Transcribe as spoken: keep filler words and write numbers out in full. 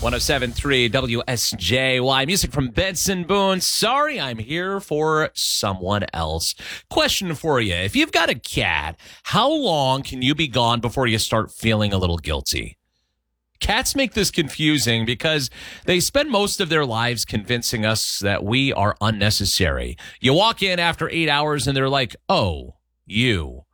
one oh seven point three W S J Y. Music from Benson Boone. Sorry, I'm here for someone else. Question for you. If you've got a cat, how long can you be gone before you start feeling a little guilty? Cats make this confusing because they spend most of their lives convincing us that we are unnecessary. You walk in after eight hours and they're like, oh, you.